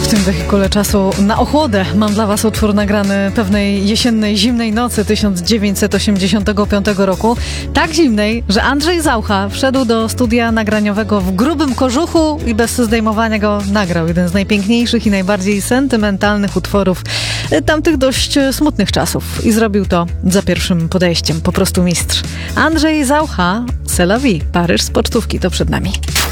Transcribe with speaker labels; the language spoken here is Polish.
Speaker 1: W tym wehikule czasu na ochłodę mam dla Was utwór nagrany pewnej jesiennej, zimnej nocy 1985 roku. Tak zimnej, że Andrzej Zaucha wszedł do studia nagraniowego w grubym kożuchu i bez zdejmowania go nagrał jeden z najpiękniejszych i najbardziej sentymentalnych utworów tamtych dość smutnych czasów. I zrobił to za pierwszym podejściem. Po prostu mistrz. Andrzej Zaucha, C'est la vie. Paryż z pocztówki to przed nami.